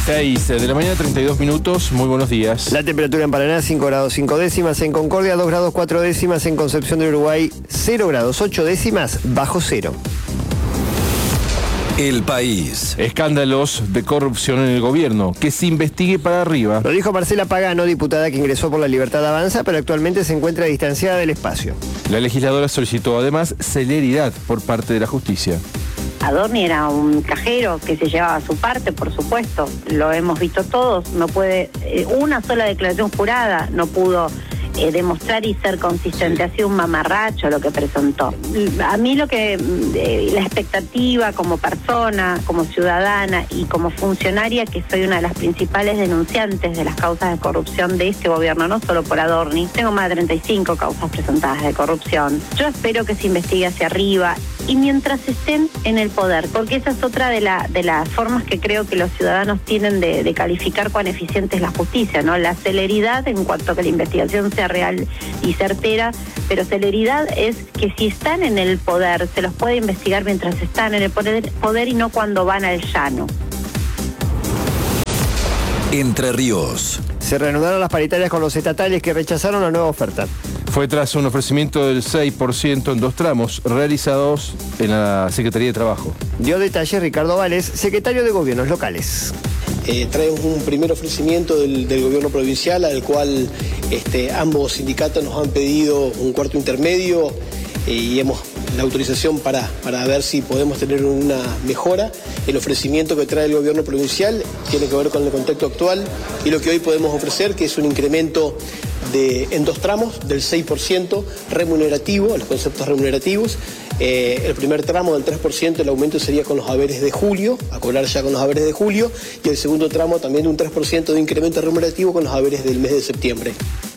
6 de la mañana, 32 minutos. Muy buenos días. La temperatura en Paraná, 5 grados 5 décimas. En Concordia, 2 grados 4 décimas. En Concepción del Uruguay, 0 grados 8 décimas bajo cero. El País. Escándalos de corrupción en el gobierno. Que se investigue para arriba. Lo dijo Marcela Pagano, diputada que ingresó por La Libertad Avanza, pero actualmente se encuentra distanciada del espacio. La legisladora solicitó además celeridad por parte de la justicia. Adorni era un cajero que se llevaba su parte, por supuesto, lo hemos visto todos, no puede, una sola declaración jurada no pudo demostrar y ser consistente, ha sido un mamarracho lo que presentó. A mí lo que, la expectativa como persona, como ciudadana y como funcionaria, que soy una de las principales denunciantes de las causas de corrupción de este gobierno, no solo por Adorni, tengo más de 35 causas presentadas de corrupción. Yo espero que se investigue hacia arriba y mientras estén en el poder, porque esa es otra de las formas que creo que los ciudadanos tienen de calificar cuán eficiente es la justicia, ¿no? La celeridad en cuanto a que la investigación sea real y certera, pero celeridad es que si están en el poder, se los puede investigar mientras están en el poder y no cuando van al llano. Entre Ríos. Se reanudaron las paritarias con los estatales que rechazaron la nueva oferta. Fue tras un ofrecimiento del 6% en 2 tramos realizados en la Secretaría de Trabajo. Dio detalles Ricardo Vales, secretario de Gobiernos Locales. Traemos un primer ofrecimiento del gobierno provincial al cual ambos sindicatos nos han pedido un cuarto intermedio y hemos la autorización para ver si podemos tener una mejora. El ofrecimiento que trae el gobierno provincial tiene que ver con el contexto actual y lo que hoy podemos ofrecer, que es un incremento en 2 tramos del 6% remunerativo, los conceptos remunerativos. El primer tramo del 3%, el aumento sería con los haberes de julio, a cobrar ya con los haberes de julio, y el segundo tramo también un 3% de incremento remunerativo con los haberes del mes de septiembre.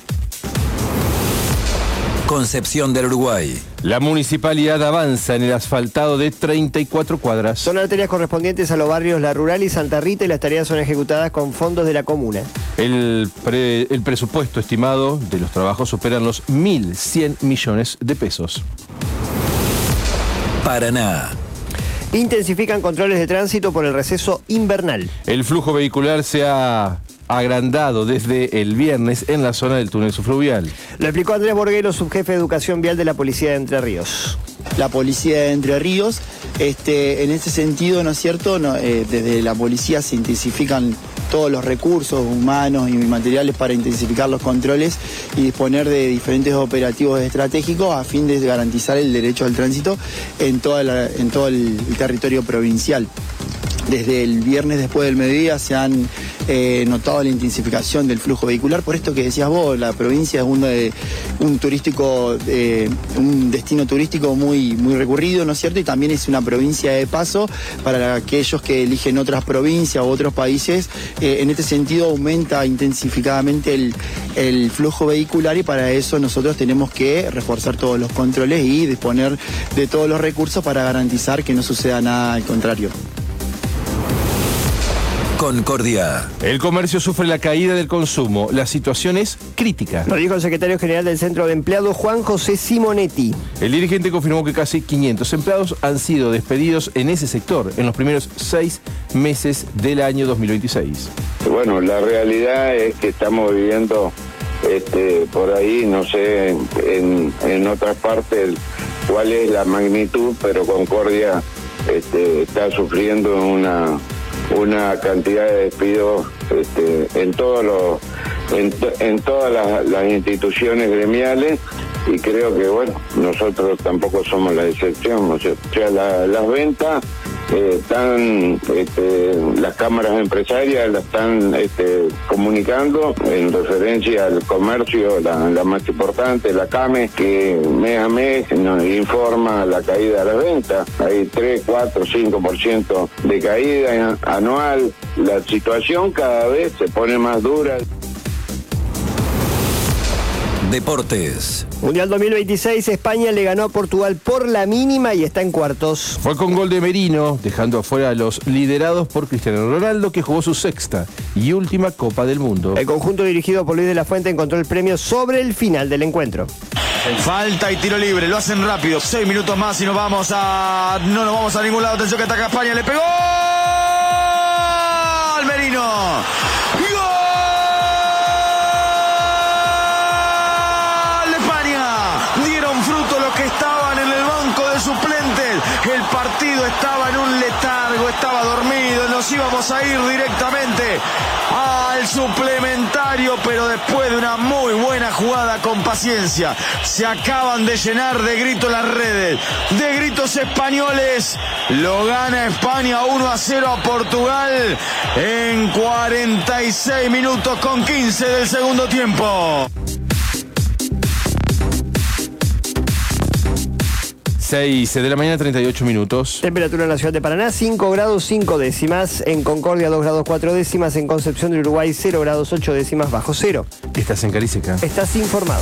Concepción del Uruguay. La municipalidad avanza en el asfaltado de 34 cuadras. Son arterias correspondientes a los barrios La Rural y Santa Rita y las tareas son ejecutadas con fondos de la comuna. El presupuesto estimado de los trabajos superan los 1.100 millones de pesos. Paraná. Intensifican controles de tránsito por el receso invernal. El flujo vehicular se ha agrandado desde el viernes en la zona del túnel subfluvial. Lo explicó Andrés Borguero, subjefe de Educación Vial de la Policía de Entre Ríos. La Policía de Entre Ríos, en ese sentido, ¿no es cierto? Desde la policía se intensifican todos los recursos humanos y materiales para intensificar los controles y disponer de diferentes operativos estratégicos a fin de garantizar el derecho al tránsito en todo el territorio provincial. Desde el viernes después del mediodía se han notado la intensificación del flujo vehicular. Por esto que decías vos, la provincia es un destino turístico muy recurrido, ¿no es cierto? Y también es una provincia de paso para aquellos que eligen otras provincias u otros países. En este sentido aumenta intensificadamente el flujo vehicular y para eso nosotros tenemos que reforzar todos los controles y disponer de todos los recursos para garantizar que no suceda nada al contrario. Concordia. El comercio sufre la caída del consumo. La situación es crítica. Lo dijo el secretario general del Centro de Empleados, Juan José Simonetti. El dirigente confirmó que casi 500 empleados han sido despedidos en ese sector en los primeros 6 meses del año 2026. Bueno, la realidad es que estamos viviendo por ahí, no sé, en otras partes cuál es la magnitud, pero Concordia está sufriendo una cantidad de despidos en todas las instituciones gremiales y creo que bueno, nosotros tampoco somos la excepción, o sea las ventas están, las cámaras empresarias la están comunicando en referencia al comercio, la más importante, la CAME, que mes a mes nos informa la caída de las ventas. Hay 3, 4, 5% de caída anual. La situación cada vez se pone más dura. Deportes. Mundial 2026, España le ganó a Portugal por la mínima y está en cuartos. Fue con gol de Merino, dejando afuera a los liderados por Cristiano Ronaldo, que jugó su 6ª y última Copa del Mundo. El conjunto dirigido por Luis de la Fuente encontró el premio sobre el final del encuentro. Falta y tiro libre, lo hacen rápido. 6 minutos más y no nos vamos a ningún lado. Atención que ataca España, le pegó al Merino. partido estaba en un letargo, estaba dormido, nos íbamos a ir directamente al suplementario, pero después de una muy buena jugada con paciencia, se acaban de llenar de gritos las redes, de gritos españoles. Lo gana España 1-0 a Portugal en 46 minutos con 15 del segundo tiempo. 6 de la mañana, 38 minutos. Temperatura en la ciudad de Paraná, 5 grados 5 décimas. En Concordia, 2 grados 4 décimas. En Concepción del Uruguay, 0 grados 8 décimas bajo cero. Estás en Cariseca. Estás informado.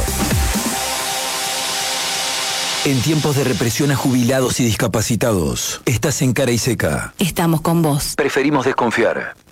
En tiempos de represión a jubilados y discapacitados, estás en Cara y Seca. Estamos con vos. Preferimos desconfiar.